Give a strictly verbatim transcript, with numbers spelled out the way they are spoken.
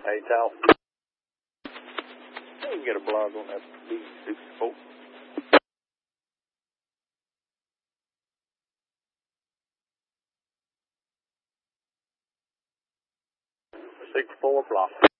Hey, Tal. You can get a blog on that B sixty-four. six four block.